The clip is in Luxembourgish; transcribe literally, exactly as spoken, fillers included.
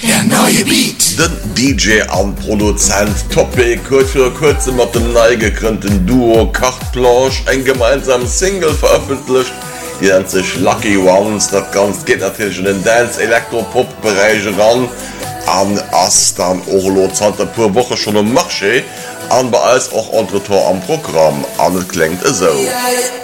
der neue Beat. Den D J an Produzent Topic huet fir kurze mat dem neigekrönten Duo Carte Blanche eng gemeinsam Single veröffentlicht, die nennt sich Lucky Ones. Dat ganz geht natürlich in den Dance Elektropop Bereich ran an ass dann Orlo Zter pur Woche schon um Marché an bei als auch Entretor am Programm an klingt so.